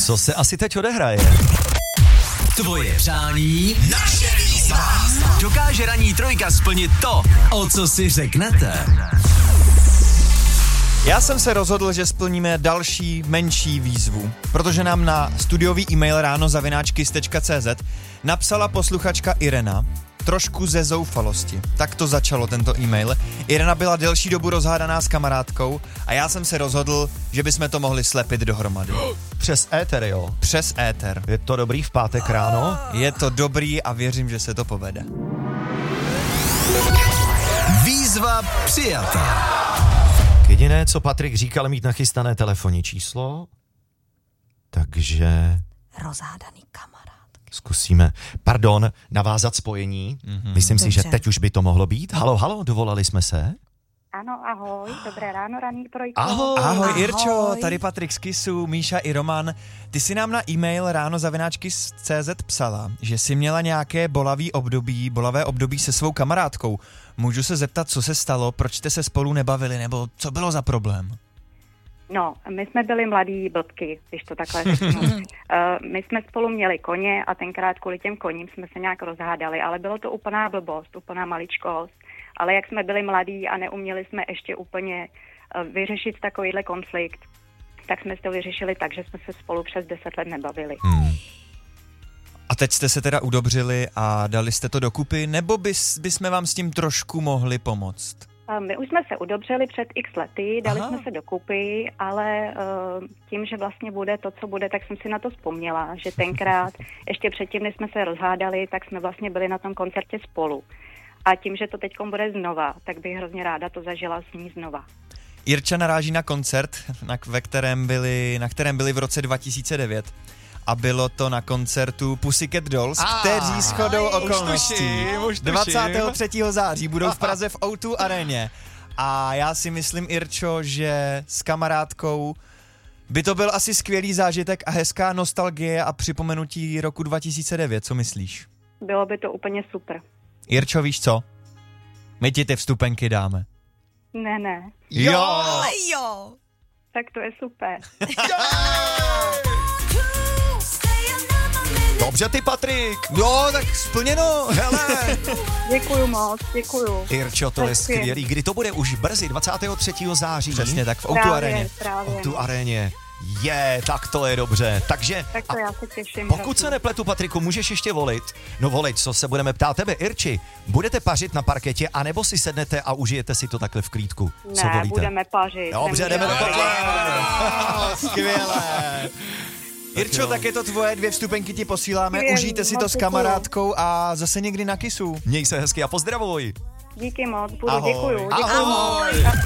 Co se asi teď odehraje? Tvoje přání, naše výzva. Dokáže ranní trojka splnit to, o co si řeknete? Já jsem se rozhodl, že splníme další menší výzvu, protože nám na studiový e-mail ráno@kiss.cz napsala posluchačka Irena trošku ze zoufalosti. Tak to začalo tento e-mail. Irena byla delší dobu rozhádaná s kamarádkou a já jsem se rozhodl, že bychom to mohli slepit dohromady. Přes éter, jo? Přes éter. Je to dobrý v pátek ráno? Je to dobrý a věřím, že se to povede. Výzva přijatá. Jediné, co Patrik říkal, mít nachystané telefonní číslo, takže Rozhádaný kamarád. zkusíme, navázat spojení. Myslím si, že teď už by to mohlo být. Halo, dovolali jsme se? Ano, ahoj, dobré ráno, ranní trojko. Ahoj Irčo, tady Patrik z Kissu, Míša i Roman. Ty si nám na e-mail ráno@kiss.cz psala, že jsi měla nějaké bolavé období se svou kamarádkou. Můžu se zeptat, co se stalo, proč jste se spolu nebavili, nebo co bylo za problém? No, my jsme byli mladí blbky, když to takhle řeknu. My jsme spolu měli koně a tenkrát kvůli těm koním jsme se nějak rozhádali, ale bylo to úplná blbost, úplná maličkost. Ale jak jsme byli mladí a neuměli jsme ještě úplně vyřešit takovýhle konflikt, tak jsme to vyřešili tak, že jsme se spolu přes 10 let nebavili. A teď jste se teda udobřili a dali jste to dokupy, nebo bychom vám s tím trošku mohli pomoct? My už jsme se udobřeli před x lety, dali jsme se dokupy, ale tím, že vlastně bude to, co bude, tak jsem si na to vzpomněla, že tenkrát, ještě předtím, než jsme se rozhádali, tak jsme vlastně byli na tom koncertě spolu. A tím, že to teďkom bude znova, tak bych hrozně ráda to zažila s ní znova. Jirča naráží na koncert, na kterém byli v roce 2009. A bylo to na koncertu Pussycat Dolls, kteří shodou okolností 23. září budou v Praze v O2 aréně. A já si myslím, Irčo, že s kamarádkou by to byl asi skvělý zážitek a hezká nostalgie a připomenutí roku 2009. Co myslíš? Bylo by to úplně super. Irčo, víš co? My ti ty vstupenky dáme. Ne. Jo! Tak to je super. Dobře ty, Patrik! Jo, tak splněno, hele! Děkuju moc, děkuju. Irčo, to je skvělý. Kdy to bude? Už brzy, 23. září. Přesně tak, v O2 aréně. O2 aréně. Tak to je dobře. Takže tak to já se těším. Pokud se nepletu, Patriku, můžeš ještě volit. No volit, co se budeme ptát tebe, Irči. Budete pařit na parketě, anebo si sednete a užijete si to takhle v klídku? Co Ne, volíte? budeme pařit. Dobře, jdeme do kotle. Skvělé. Irčo, tak je to tvoje, 2 vstupenky ti posíláme, užijte si to s děkuju. kamarádkou a zase někdy na Kissu. Měj se hezky a pozdravuj. Díky moc, budu, Ahoj. děkuju Ahoj. moc.